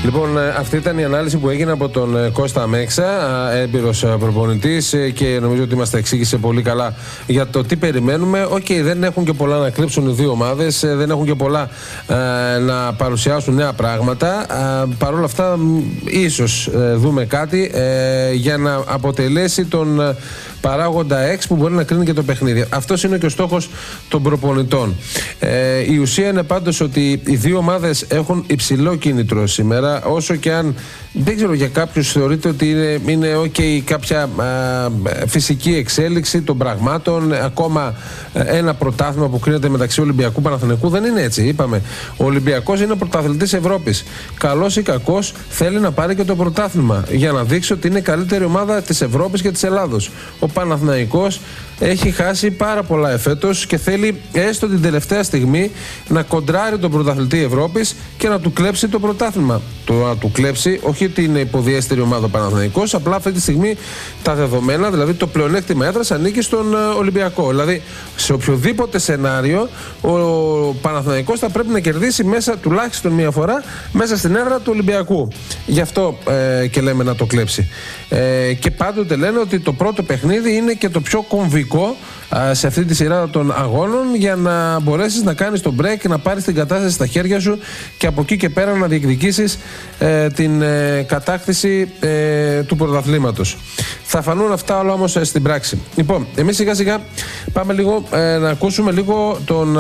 Λοιπόν, αυτή ήταν η ανάλυση που έγινε από τον Κώστα Μέξα, έμπειρος προπονητής, και νομίζω ότι μας τα εξήγησε πολύ καλά για το τι περιμένουμε. Δεν έχουν και πολλά να κρύψουν οι δύο ομάδες, δεν έχουν και πολλά να παρουσιάσουν νέα πράγματα. Παρ' όλα αυτά, ίσως δούμε κάτι για να αποτελέσει τον παράγοντα X που μπορεί να κρίνει και το παιχνίδι. Αυτός είναι και ο στόχος των προπονητών. Η ουσία είναι πάντως ότι οι δύο ομάδες έχουν υψηλό κίνητρο σήμερα, όσο και αν δεν ξέρω, για κάποιους θεωρείται ότι είναι κάποια φυσική εξέλιξη των πραγμάτων, ακόμα ένα πρωτάθλημα που κρίνεται μεταξύ Ολυμπιακού και Παναθηναϊκού. Δεν είναι έτσι. Είπαμε, ο Ολυμπιακός είναι πρωταθλητής Ευρώπης. Καλός ή κακός θέλει να πάρει και το πρωτάθλημα για να δείξει ότι είναι η καλύτερη ομάδα της Ευρώπης και της Ελλάδος. Ο Παναθηναϊκός έχει χάσει πάρα πολλά εφέτος και θέλει έστω την τελευταία στιγμή να κοντράρει τον πρωταθλητή Ευρώπης και να του κλέψει το πρωτάθλημα. Το να του κλέψει, όχι ότι είναι υποδιέστερη ομάδα ο Παναθηναϊκός, απλά αυτή τη στιγμή τα δεδομένα, δηλαδή το πλεονέκτημα έδρας, ανήκει στον Ολυμπιακό. Δηλαδή, σε οποιοδήποτε σενάριο, ο Παναθηναϊκός θα πρέπει να κερδίσει μέσα τουλάχιστον μία φορά μέσα στην έδρα του Ολυμπιακού. Γι' αυτό και λέμε να το κλέψει. Και πάντοτε λένε ότι το πρώτο παιχνίδι είναι και το πιο κομβικό σε αυτή τη σειρά των αγώνων, για να μπορέσεις να κάνεις το break, να πάρεις την κατάσταση στα χέρια σου και από εκεί και πέρα να διεκδικήσεις την κατάκτηση του πρωταθλήματος. Θα φανούν αυτά όλα όμως στην πράξη. Λοιπόν, εμείς σιγά σιγά πάμε λίγο να ακούσουμε λίγο τον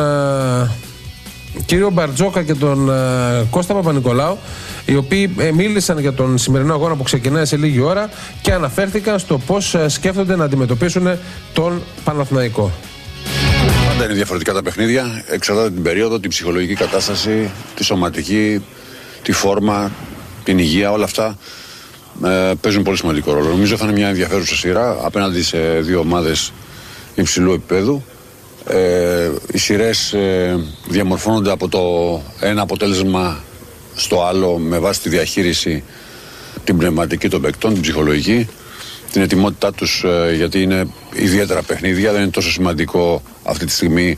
κύριο Μπαρτζόκα και τον Κώστα Παπα-Νικολάου, οι οποίοι μίλησαν για τον σημερινό αγώνα που ξεκινάει σε λίγη ώρα και αναφέρθηκαν στο πώς σκέφτονται να αντιμετωπίσουν τον Παναθηναϊκό. Πάντα είναι διαφορετικά τα παιχνίδια, εξαρτάται την περίοδο, την ψυχολογική κατάσταση, τη σωματική, τη φόρμα, την υγεία, όλα αυτά παίζουν πολύ σημαντικό ρόλο. Νομίζω θα είναι μια ενδιαφέρουσα σειρά απέναντι σε δύο ομάδες υψηλού επίπεδου. Οι σειρές διαμορφώνονται από το ένα αποτέλεσμα στο άλλο με βάση τη διαχείριση, την πνευματική των παικτών, την ψυχολογική, την ετοιμότητά τους, γιατί είναι ιδιαίτερα παιχνίδια. Δεν είναι τόσο σημαντικό αυτή τη στιγμή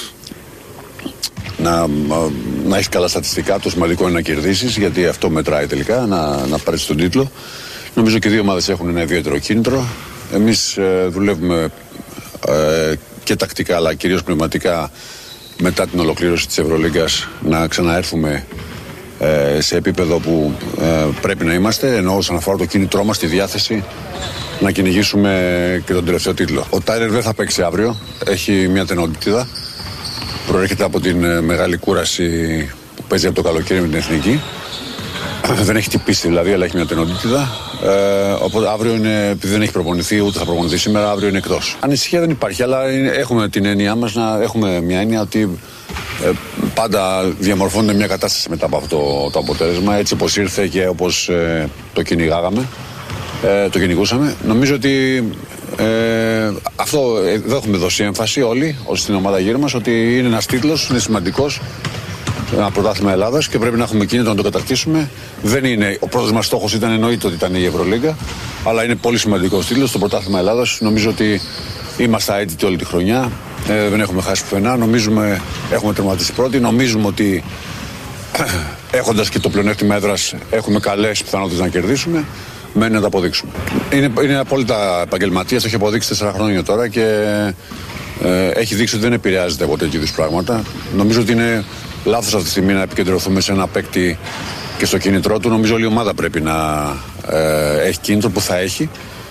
να έχεις καλά στατιστικά. Το σημαντικό είναι να κερδίσεις, γιατί αυτό μετράει τελικά, να πάρεις τον τίτλο. Νομίζω και οι δύο ομάδες έχουν ένα ιδιαίτερο κίνητρο. Εμείς δουλεύουμε και τακτικά αλλά κυρίως πνευματικά μετά την ολοκλήρωση της Ευρωλίγκας να ξαναέρθουμε σε επίπεδο που πρέπει να είμαστε, ενώ όσον αφορά το κίνητρό μας, τη διάθεση να κυνηγήσουμε και τον τελευταίο τίτλο. Ο Τάιλερ δεν θα παίξει αύριο, έχει μια τενοντίτιδα, προέρχεται από την μεγάλη κούραση που παίζει από το καλοκαίρι με την Εθνική. Δεν έχει τυπήσει δηλαδή, αλλά έχει μια τενοντίτιδα. Οπότε αύριο είναι, επειδή δεν έχει προπονηθεί, ούτε θα προπονηθεί σήμερα, αύριο είναι εκτός. Ανησυχία δεν υπάρχει, αλλά έχουμε την έννοια μας, έχουμε μια έννοια ότι πάντα διαμορφώνεται μια κατάσταση μετά από αυτό το αποτέλεσμα, έτσι όπως ήρθε και όπως το κυνηγάγαμε, το κυνηγούσαμε. Νομίζω ότι αυτό δεν έχουμε δώσει έμφαση όλοι, ως την ομάδα γύρω μας, ότι είναι ένας τίτλος, είναι σημαντικός. Ένα πρωτάθλημα Ελλάδας και πρέπει να έχουμε κίνητρο να το κατακτήσουμε. Δεν είναι, ο πρώτος μας στόχος εννοείται ότι ήταν η Ευρωλίγκα, αλλά είναι πολύ σημαντικός τίτλος, το πρωτάθλημα Ελλάδας. Νομίζω ότι είμαστε αίτητοι όλη τη χρονιά. Δεν έχουμε χάσει πουθενά. Νομίζουμε, έχουμε τερματίσει πρώτοι. Νομίζουμε ότι έχοντας και το πλεονέκτημα έδρας έχουμε καλές πιθανότητες να κερδίσουμε. Μένει να τα αποδείξουμε. Είναι απόλυτα επαγγελματίας, το έχει αποδείξει 4 χρόνια τώρα και έχει δείξει ότι δεν επηρεάζεται από τέτοιου είδους πράγματα. Νομίζω ότι είναι λάθος αυτή τη στιγμή να επικεντρωθούμε σε ένα παίκτη και στο κίνητρό του. Νομίζω όλη η ομάδα πρέπει να έχει κίνητρο που θα έχει.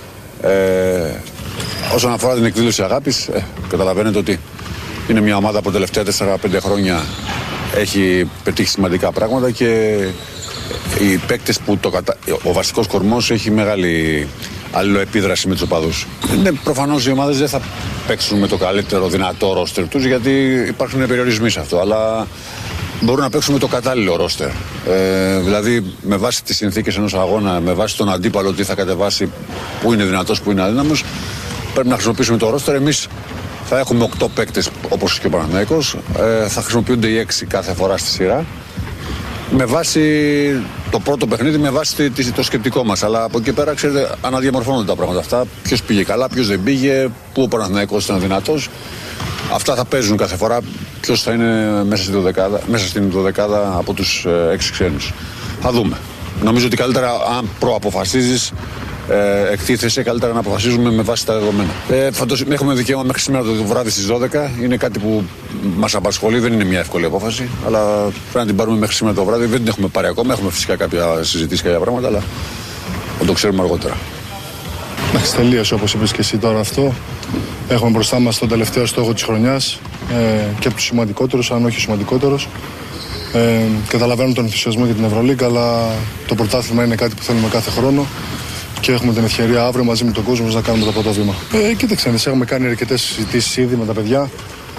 Όσον αφορά την εκδήλωση αγάπης, καταλαβαίνετε ότι είναι μια ομάδα που τα τελευταία 4-5 χρόνια έχει πετύχει σημαντικά πράγματα και οι παίκτες που ο βασικός κορμός έχει μεγάλη αλληλοεπίδραση με τους οπαδούς. Προφανώς οι ομάδες δεν θα παίξουν με το καλύτερο δυνατό ρόστερ τους, γιατί υπάρχουν περιορισμοί σε αυτό, αλλά μπορούν να παίξουν με το κατάλληλο ρόστερ. Δηλαδή με βάση τις συνθήκες ενός αγώνα, με βάση τον αντίπαλο τι θα κατεβάσει, που είναι δυνατός, που είναι αδύναμος, πρέπει να χρησιμοποιήσουμε το ρόστερ. Εμείς θα έχουμε 8 παίκτες όπως και ο Παναθηναϊκός, θα χρησιμοποιούνται οι 6 κάθε φορά στη σειρά, με βάση το πρώτο παιχνίδι, με βάση το σκεπτικό μας. Αλλά από εκεί πέρα, ξέρετε, αναδιαμορφώνονται τα πράγματα αυτά. Ποιος πήγε καλά, ποιος δεν πήγε, πού ο Παναθηναϊκός ήταν δυνατός. Αυτά θα παίζουν κάθε φορά. Ποιος θα είναι μέσα στην 12 από τους 6 ξένους. Θα δούμε. Νομίζω ότι καλύτερα, αν προαποφασίζεις, εκτίθεσαι, καλύτερα να αποφασίζουμε με βάση τα δεδομένα. Έχουμε δικαίωμα μέχρι σήμερα το βράδυ στις 12. Είναι κάτι που μας απασχολεί, δεν είναι μια εύκολη απόφαση. Αλλά πρέπει να την πάρουμε μέχρι σήμερα το βράδυ. Δεν την έχουμε πάρει ακόμα. Έχουμε φυσικά κάποια συζητήσει, κάποια πράγματα, αλλά θα το ξέρουμε αργότερα. Εντάξει, τελείωσε όπως είπες και εσύ τώρα αυτό. Έχουμε μπροστά μας τον τελευταίο στόχο της χρονιάς και από τους σημαντικότερους, αν όχι ο σημαντικότερος. Καταλαβαίνουμε τον ενθουσιασμό για την Ευρωλίγκα, αλλά το πρωτάθλημα είναι κάτι που θέλουμε κάθε χρόνο και έχουμε την ευκαιρία αύριο μαζί με τον κόσμο να κάνουμε το πρώτο βήμα. Κοίταξε, έχουμε κάνει αρκετές συζητήσεις ήδη με τα παιδιά.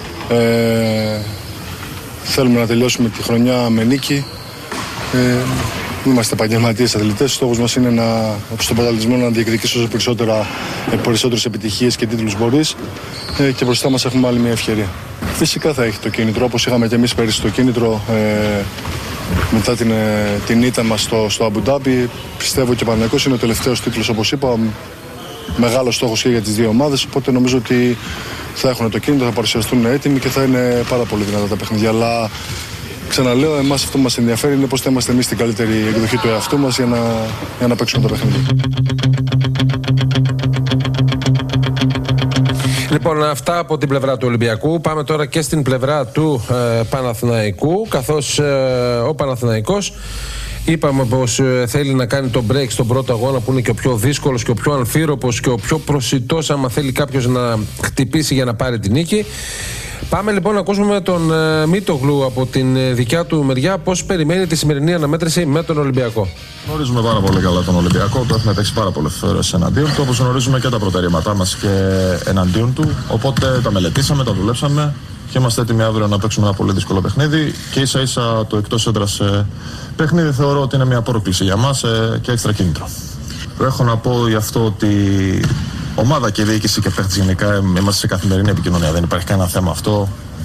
Θέλουμε να τελειώσουμε τη χρονιά με νίκη. Είμαστε επαγγελματίες αθλητές. Στόχος μας είναι στον πρωταθλητισμό να διεκδικήσουμε όσο περισσότερες επιτυχίες και τίτλους μπορείς. Και μπροστά μας έχουμε άλλη μια ευκαιρία. Φυσικά θα έχει το κίνητρο, όπως είχαμε και εμείς πέρυσι το κίνητρο μετά την ήττα μας στο Αμπουντάμπι. Πιστεύω και ο Παναθηναϊκός είναι ο τελευταίος τίτλος, όπως είπα. Μεγάλος στόχος και για τις δύο ομάδες. Οπότε νομίζω ότι θα έχουν το κίνητρο, θα παρουσιαστούν έτοιμοι και θα είναι πάρα πολύ δυνατά τα παιχνίδια. Αλλά ξαναλέω, εμάς αυτό που μας ενδιαφέρει είναι πώς θα είμαστε εμείς στην καλύτερη εκδοχή του εαυτού μας για να παίξουμε το παιχνίδι. Λοιπόν, αυτά από την πλευρά του Ολυμπιακού. Πάμε τώρα και στην πλευρά του Παναθηναϊκού, καθώς ο Παναθηναϊκός είπαμε πως θέλει να κάνει το break στον πρώτο αγώνα, που είναι και ο πιο δύσκολος και ο πιο αμφίροπος και ο πιο προσιτός, άμα θέλει κάποιος να χτυπήσει για να πάρει την νίκη. Πάμε λοιπόν να ακούσουμε τον Μίτογλου από την δικιά του μεριά πώς περιμένει τη σημερινή αναμέτρηση με τον Ολυμπιακό. Γνωρίζουμε πάρα πολύ καλά τον Ολυμπιακό, το έχουμε παίξει πάρα πολλές φορές εναντίον του, όπως γνωρίζουμε και τα προτερήματά μας και εναντίον του. Οπότε τα μελετήσαμε, τα δουλέψαμε και είμαστε έτοιμοι αύριο να παίξουμε ένα πολύ δύσκολο παιχνίδι. Και ίσα ίσα το εκτός έδρας παιχνίδι θεωρώ ότι είναι μια πρόκληση για μας και έξτρα κίνητρο. Έχω να πω γι' αυτό ότι ομάδα και διοίκηση και παίχτες γενικά είμαστε σε καθημερινή επικοινωνία. Δεν υπάρχει κανένα θέμα αυτό.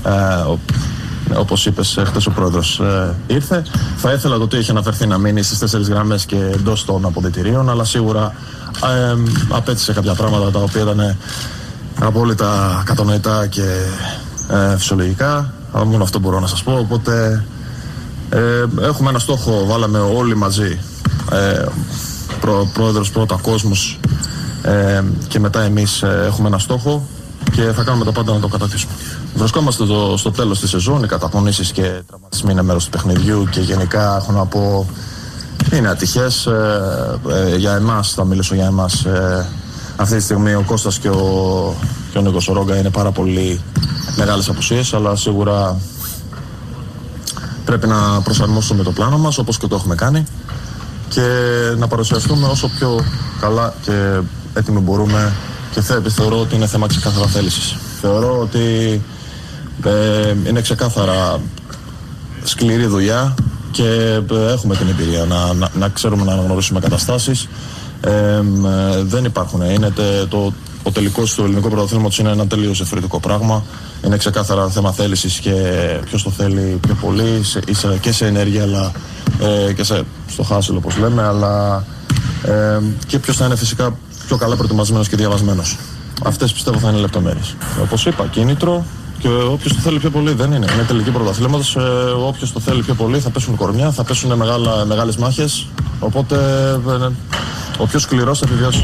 Όπως είπες, χτες ο πρόεδρος ήρθε. Θα ήθελα το τι έχει αναφερθεί να μείνει στις 4 γραμμές και εντός των αποδυτηρίων, αλλά σίγουρα απέτησε κάποια πράγματα τα οποία ήταν απόλυτα κατανοητά και φυσιολογικά. Μόνο αυτό μπορώ να σας πω. Οπότε έχουμε ένα στόχο, βάλαμε όλοι μαζί. Πρόεδρος πρώτα, κόσμος και μετά εμείς έχουμε ένα στόχο και θα κάνουμε τα πάντα να το κατακτήσουμε. Βρισκόμαστε στο τέλος της σεζόν, οι καταπονήσεις και τραυματισμοί είναι μέρος του παιχνιδιού και γενικά έχω να πω είναι ατυχές για εμάς, θα μιλήσω για εμάς. Αυτή τη στιγμή ο Κώστας και ο Νίκος Ρόγκα είναι πάρα πολύ μεγάλες απουσίες, αλλά σίγουρα πρέπει να προσαρμόσουμε το πλάνο μας όπως και το έχουμε κάνει και να παρουσιαστούμε όσο πιο καλά και έτοιμοι μπορούμε και θεωρώ ότι είναι θέμα ξεκάθαρα θέλησης. Θεωρώ ότι είναι ξεκάθαρα σκληρή δουλειά και έχουμε την εμπειρία να ξέρουμε να αναγνωρίσουμε καταστάσεις. Δεν υπάρχουν. Ο τελικός του ελληνικού πρωταθλήματος είναι ένα τελείως διαφορετικό πράγμα. Είναι ξεκάθαρα θέμα θέλησης και ποιος το θέλει πιο πολύ και σε ενέργεια αλλά και στο χάσιλ όπως λέμε, αλλά και ποιος θα είναι φυσικά πιο καλά προετοιμασμένος και διαβασμένος. Αυτές πιστεύω θα είναι λεπτομέρειες. Όπως είπα, κίνητρο και όποιος το θέλει πιο πολύ δεν είναι. Είναι τελική πρωταθλήματος. Όποιος το θέλει πιο πολύ θα πέσουν κορμιά, θα πέσουν μεγάλες μάχες. Οπότε ο πιο σκληρός θα επιβιώσει.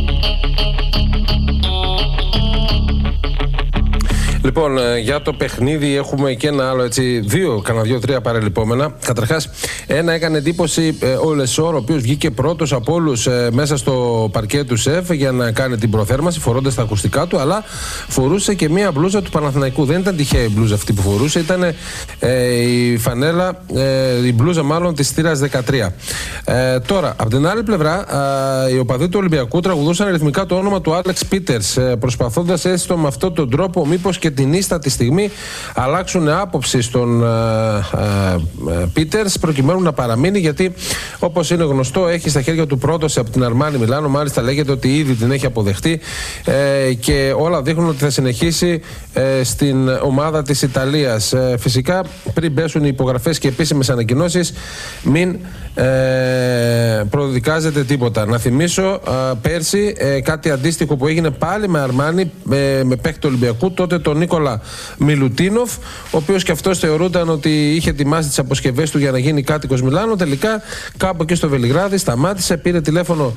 Λοιπόν, για το παιχνίδι έχουμε και ένα άλλο, κάνα 2-3 παρελειπόμενα. Καταρχάς, ένα έκανε εντύπωση ο Λεσόρ, ο οποίος βγήκε πρώτος από όλους μέσα στο παρκέ του ΣΕΦ για να κάνει την προθέρμανση, φορώντας τα ακουστικά του, αλλά φορούσε και μία μπλούζα του Παναθηναϊκού. Δεν ήταν τυχαία η μπλούζα αυτή που φορούσε, ήταν η φανέλα, η μπλούζα μάλλον της θύρας 13. Τώρα, από την άλλη πλευρά, οι οπαδοί του Ολυμπιακού τραγουδούσαν ρυθμικά το όνομα του Άλεξ Πίτερς, προσπαθώντας έστω με αυτόν τον τρόπο μήπως και την ίστατη στιγμή αλλάξουν άποψη στον Πίτερς προκειμένου να παραμείνει, γιατί όπως είναι γνωστό έχει στα χέρια του πρόταση από την Αρμάνι Μιλάνο, μάλιστα λέγεται ότι ήδη την έχει αποδεχτεί και όλα δείχνουν ότι θα συνεχίσει στην ομάδα της Ιταλίας. Φυσικά πριν πέσουν οι υπογραφές και επίσημες ανακοινώσεις μην προδικάζεται τίποτα. Να θυμίσω πέρσι κάτι αντίστοιχο που έγινε πάλι με Αρμάνι με παίκτη του Ολυμπιακού, τότε τον Νίκο Νίκολα Μιλουτίνοφ, ο οποίος και αυτός θεωρούταν ότι είχε ετοιμάσει τις αποσκευές του για να γίνει κάτοικος Μιλάνο. Τελικά κάπου εκεί στο Βελιγράδι σταμάτησε, πήρε τηλέφωνο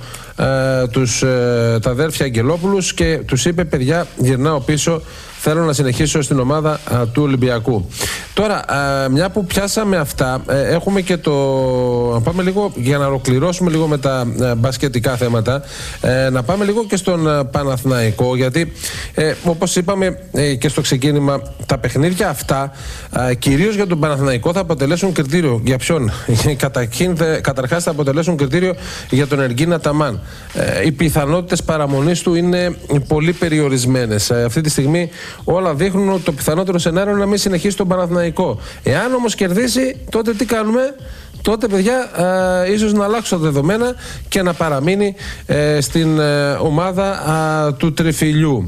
τα αδέρφια Αγγελόπουλους και τους είπε: παιδιά, γυρνάω πίσω, θέλω να συνεχίσω στην ομάδα του Ολυμπιακού. Τώρα, μια που πιάσαμε αυτά, έχουμε και να πάμε λίγο, για να ολοκληρώσουμε λίγο με τα μπασκετικά θέματα, να πάμε λίγο και στον Παναθηναϊκό, γιατί όπως είπαμε και στο ξεκίνημα, τα παιχνίδια αυτά κυρίως για τον Παναθηναϊκό θα αποτελέσουν κριτήριο. Για ποιον? Καταρχάς θα αποτελέσουν κριτήριο για τον Εργίν Αταμάν. Οι πιθανότητες παραμονής του είναι πολύ περιορισμένες. Αυτή τη στιγμή όλα δείχνουν ότι το πιθανότερο σενάριο είναι να μην συνεχίσει τον Παναθηναϊκό. Εάν όμως κερδίσει, τότε τι κάνουμε? Τότε, παιδιά, ίσως να αλλάξουν τα δεδομένα και να παραμείνει στην ομάδα του Τριφυλιού.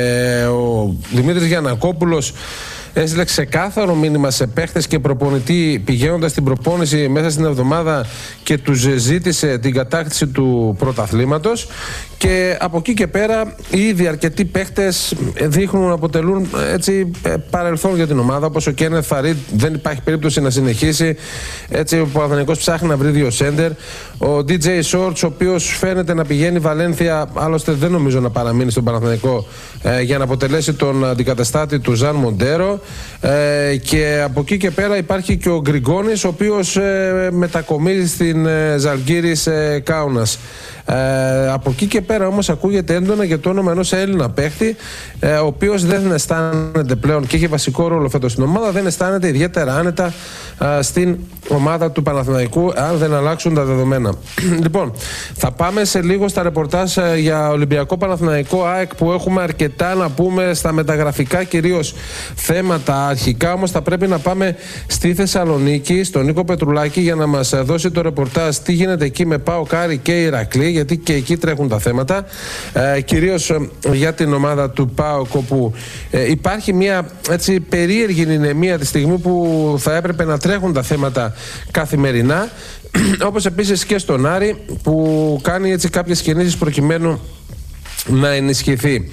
Ο Δημήτρης Γιαννακόπουλος έστειλε ξεκάθαρο μήνυμα σε παίχτες και προπονητή πηγαίνοντας στην προπόνηση μέσα στην εβδομάδα και τους ζήτησε την κατάκτηση του πρωταθλήματος, και από εκεί και πέρα ήδη αρκετοί παίχτες δείχνουν να αποτελούν έτσι παρελθόν για την ομάδα, όπως ο Κένεθ Φαρίντ δεν υπάρχει περίπτωση να συνεχίσει, έτσι ο Παναθηναϊκός ψάχνει να βρει δύο σέντερ, ο DJ Shorts ο οποίος φαίνεται να πηγαίνει Βαλένθια, άλλωστε δεν νομίζω να παραμείνει στον Παναθηναϊκό για να αποτελέσει τον αντικαταστάτη του Ζαν Μοντέρο, και από εκεί και πέρα υπάρχει και ο Γκριγκόνης, ο οποίος μετακομίζει στην Ζαλγκίρις Κάουνας. Από εκεί και πέρα όμως ακούγεται έντονα για το όνομα ενός Έλληνα παίχτη, ο οποίος δεν αισθάνεται πλέον, και έχει βασικό ρόλο φέτος στην ομάδα, δεν αισθάνεται ιδιαίτερα άνετα στην ομάδα του Παναθηναϊκού αν δεν αλλάξουν τα δεδομένα. Λοιπόν, θα πάμε σε λίγο στα ρεπορτάζ για Ολυμπιακό Παναθηναϊκό ΑΕΚ, που έχουμε αρκετά να πούμε στα μεταγραφικά κυρίως θέματα. Αρχικά όμως θα πρέπει να πάμε στη Θεσσαλονίκη, στον Νίκο Πετρουλάκη, για να μας δώσει το ρεπορτάζ τι γίνεται εκεί με ΠΑΟΚ Άρη και Ηρακλή, γιατί και εκεί τρέχουν τα θέματα, κυρίως για την ομάδα του ΠΑΟΚ, όπου υπάρχει μια έτσι περίεργη ηνεμία τη στιγμή που θα έπρεπε να τρέχουν τα θέματα καθημερινά, όπως επίσης και στον Άρη, που κάνει έτσι κάποιες κινήσεις προκειμένου να ενισχυθεί.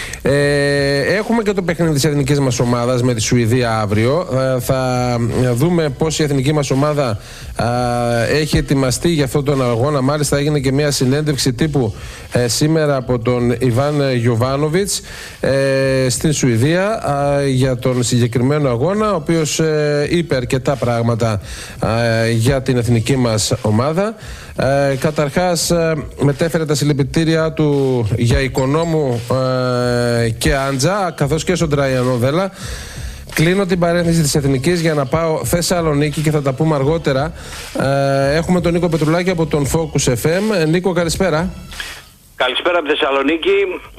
Έχουμε και το παιχνίδι της εθνικής μας ομάδας με τη Σουηδία αύριο. Θα δούμε πώς η εθνική μας ομάδα έχει ετοιμαστεί για αυτόν τον αγώνα. Μάλιστα έγινε και μια συνέντευξη τύπου σήμερα από τον Ιβάν Γιοβάνοβιτς στην Σουηδία για τον συγκεκριμένο αγώνα, ο οποίος είπε αρκετά πράγματα για την εθνική μας ομάδα. Καταρχάς μετέφερε τα συλληπιτήριά του για Οικονόμου και Άντζα, καθώς και στον Τραϊανό Δέλα. Κλείνω την παρένθεση της Εθνικής για να πάω Θεσσαλονίκη και θα τα πούμε αργότερα. Έχουμε τον Νίκο Πετρουλάκη από τον Focus FM. Νίκο, καλησπέρα. Καλησπέρα από Θεσσαλονίκη.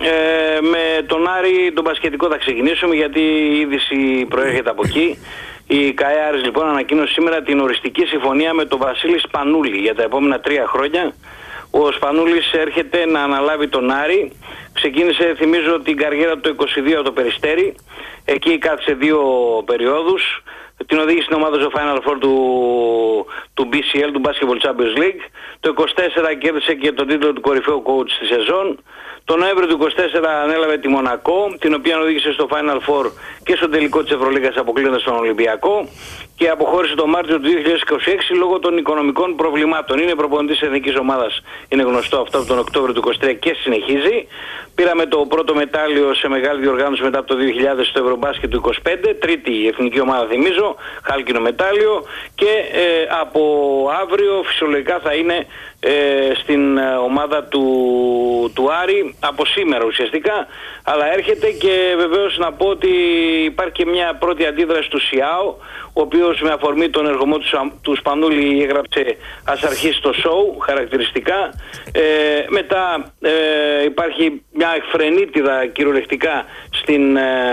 Με τον Άρη τον μπασκετικό θα ξεκινήσουμε, γιατί η είδηση προέρχεται από εκεί. Η ΚΑΕ Άρης λοιπόν ανακοίνωσε σήμερα την οριστική συμφωνία με τον Βασίλη Σπανούλη για τα επόμενα 3 χρόνια. Ο Σπανούλης έρχεται να αναλάβει τον Άρη. Ξεκίνησε, θυμίζω, την καριέρα του 22 από το Περιστέρι. Εκεί κάθισε 2 περιόδους. Την οδήγησε στην ομάδα στο Final Four του BCL, του Basketball Champions League. Το 24 κέρδισε και τον τίτλο του κορυφαίου coach στη σεζόν. Το Νοέμβριο του 24 ανέλαβε τη Μονακό, την οποία οδήγησε στο Final Four και στο τελικό της Ευρωλίγκας, αποκλείοντας τον Ολυμπιακό, και αποχώρησε τον Μάρτιο του 2026 λόγω των οικονομικών προβλημάτων. Είναι προπονητής της εθνικής ομάδας, είναι γνωστό αυτό, από τον Οκτώβριο του 2023 και συνεχίζει. Πήραμε το πρώτο μετάλλιο σε μεγάλη διοργάνωση μετά από το 2000 στο Ευρωμπάσκετ του 25, τρίτη εθνική ομάδα θυμίζω, χάλκινο μετάλλιο, και από αύριο φυσιολογικά θα είναι στην ομάδα του Άρη, από σήμερα ουσιαστικά, αλλά έρχεται. Και βεβαίως να πω ότι υπάρχει και μια πρώτη αντίδραση του ΣΙΑΟ, ο οποίος με αφορμή τον εργομό του Σπανούλη έγραψε ας αρχίσει το σοου χαρακτηριστικά. Μετά υπάρχει μια εκφρενίτιδα κυριολεκτικά στην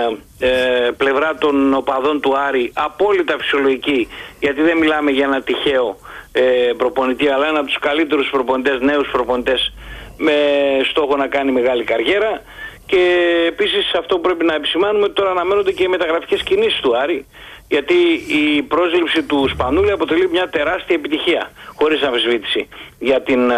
πλευρά των οπαδών του Άρη, απόλυτα φυσιολογική, γιατί δεν μιλάμε για ένα τυχαίο προπονητή, αλλά ένα από τους καλύτερους προπονητές, νέους προπονητές με στόχο να κάνει μεγάλη καριέρα. Και επίσης αυτό που πρέπει να επισημάνουμε, τώρα αναμένονται και οι μεταγραφικές κινήσεις του Άρη, γιατί η πρόσληψη του Σπανούλη αποτελεί μια τεράστια επιτυχία, χωρίς αμφισβήτηση, για την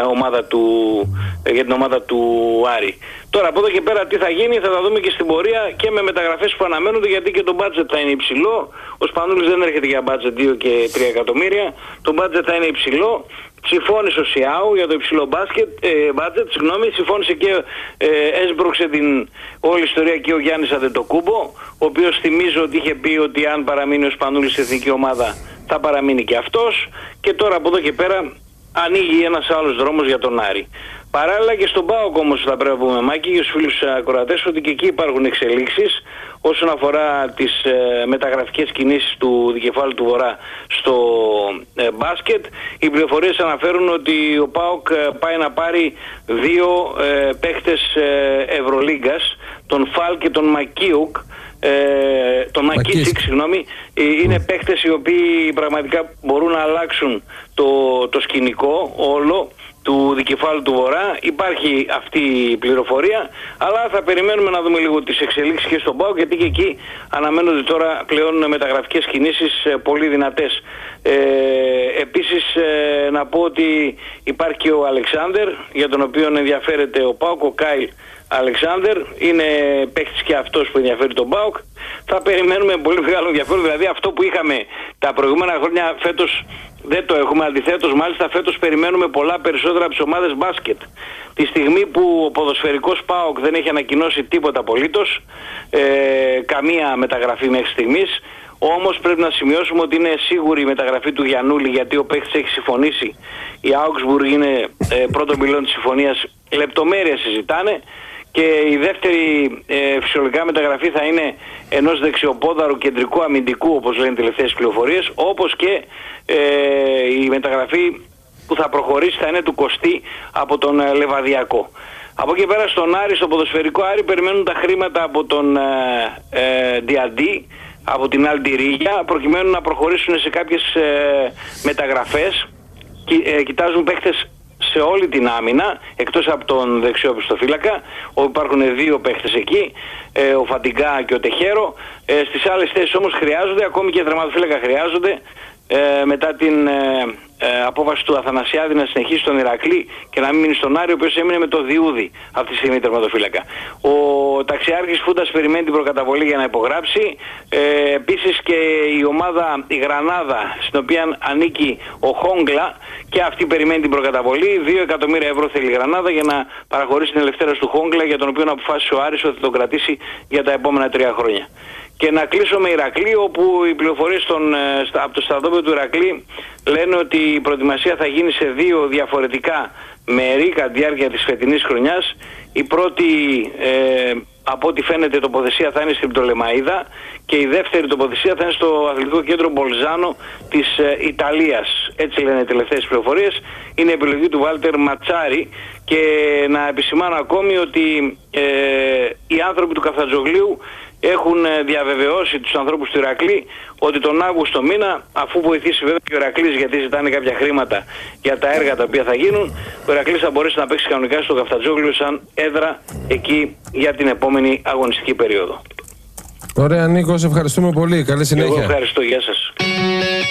ομάδα του Άρη. Τώρα από εδώ και πέρα τι θα γίνει θα τα δούμε και στην πορεία και με μεταγραφές που αναμένονται, γιατί και το μπάτζετ θα είναι υψηλό. Ο Σπανούλης δεν έρχεται για μπάτζετ 2 και 3 εκατομμύρια, το μπάτζετ θα είναι υψηλό. Συμφώνησε ο Σιάου για το υψηλό μπάτζετ, συμφώνησε και έσπρωξε την όλη ιστορία και ο Γιάννης Αντετοκούμπο, ο οποίος θυμίζω ότι είχε πει ότι αν παραμείνει ο Σπανούλης στην εθνική ομάδα θα παραμείνει και αυτός, και τώρα από εδώ και πέρα ανοίγει ένας άλλος δρόμος για τον Άρη. Παράλληλα και στον ΠΑΟΚ όμως θα πρέπει να πούμε, Μάκη, για τους φίλους ακροατές, ότι και εκεί υπάρχουν εξελίξεις όσον αφορά τις μεταγραφικές κινήσεις του Δικεφάλου του Βορρά στο μπάσκετ. Οι πληροφορίες αναφέρουν ότι ο ΠΑΟΚ πάει να πάρει 2 παίχτες Ευρωλίγκας, τον Φαλ και τον Μακίουκ. Τον Μακίσικ, συγγνώμη, είναι παίχτες οι οποίοι πραγματικά μπορούν να αλλάξουν το σκηνικό όλο του Δικεφάλου του Βορρά. Υπάρχει αυτή η πληροφορία, αλλά θα περιμένουμε να δούμε λίγο τις εξελίξεις και στον ΠΑΟΚ, γιατί και εκεί αναμένονται τώρα πλέον μεταγραφικές κινήσεις πολύ δυνατές. Επίσης να πω ότι υπάρχει και ο Αλεξάνδερ, για τον οποίο ενδιαφέρεται ο ΠΑΟΚ, ο Κάιλ Αλεξάνδερ, είναι παίκτης και αυτός που ενδιαφέρει τον ΠΑΟΚ. Θα περιμένουμε πολύ μεγάλο ενδιαφέρον, δηλαδή αυτό που είχαμε τα προηγούμενα χρόνια φέτος δεν το έχουμε, αντιθέτως μάλιστα φέτος περιμένουμε πολλά περισσότερα από τις ομάδες μπάσκετ. Τη στιγμή που ο ποδοσφαιρικός ΠΑΟΚ δεν έχει ανακοινώσει τίποτα απολύτως, καμία μεταγραφή μέχρι στιγμής, όμως πρέπει να σημειώσουμε ότι είναι σίγουρη η μεταγραφή του Γιαννούλη, γιατί ο παίκτης έχει συμφωνήσει. Η Augsburg είναι πρώτο πυλόν της συμφωνίας, λεπτομέρειες συζητάνε. Και η δεύτερη φυσιολογικά μεταγραφή θα είναι ενός δεξιοπόδαρου κεντρικού αμυντικού, όπως λένε οι τελευταίες πληροφορίες, όπως και η μεταγραφή που θα προχωρήσει θα είναι του Κωστή από τον Λεβαδιακό. Από εκεί πέρα στον Άρη, στο ποδοσφαιρικό Άρη, περιμένουν τα χρήματα από τον Διαντή, από την Αλντιρίγια, προκειμένου να προχωρήσουν σε κάποιες μεταγραφές. Κοιτάζουν παίχτες σε όλη την άμυνα, εκτός από τον δεξιό πιστοφύλακα, όπου υπάρχουν 2 παίχτες εκεί, ο Φαντιγκά και ο Τεχέρο. Στις άλλες θέσεις όμως χρειάζονται, ακόμη και τερματοφύλακα χρειάζονται, μετά την απόφαση του Αθανασιάδη να συνεχίσει τον Ηρακλή και να μην μείνει στον Άρη, ο οποίος έμεινε με το Διούδη αυτή τη στιγμή τερματοφύλακα. Ο Ταξιάρχης Φούντας περιμένει την προκαταβολή για να υπογράψει. Επίσης και η ομάδα, η Γρανάδα, στην οποία ανήκει ο Χόγκλα, και αυτή περιμένει την προκαταβολή. 2 εκατομμύρια ευρώ θέλει η Γρανάδα για να παραχωρήσει την ελευθέρωση του Χόγκλα, για τον οποίο αποφάσισε ο Άρης ότι θα τον κρατήσει για τα επόμενα 3 χρόνια. Και να κλείσω με Ηρακλή, όπου οι πληροφορίες από το στρατόπεδο του Ηρακλή λένε ότι η προετοιμασία θα γίνει σε 2 διαφορετικά μέρη κατά τη διάρκεια της φετινής χρονιάς. Η πρώτη, από ό,τι φαίνεται, τοποθεσία θα είναι στην Πτολεμαΐδα, και η δεύτερη τοποθεσία θα είναι στο Αθλητικό Κέντρο Μπολζάνο της Ιταλίας. Έτσι λένε οι τελευταίες πληροφορίες. Είναι επιλογή του Βάλτερ Ματσάρη. Και να επισημάνω ακόμη ότι οι άνθρωποι του Καφτατζογλίου έχουν διαβεβαιώσει τους ανθρώπους του Ηρακλή ότι τον Αύγουστο μήνα, αφού βοηθήσει βέβαια και ο Ηρακλής, γιατί ζητάνε κάποια χρήματα για τα έργα τα οποία θα γίνουν, ο Ηρακλής θα μπορέσει να παίξει κανονικά στο Καφτατζόγλιο σαν έδρα εκεί για την επόμενη αγωνιστική περίοδο. Ωραία, Νίκο, σε ευχαριστούμε πολύ. Καλή συνέχεια. Εγώ ευχαριστώ. Γεια σας.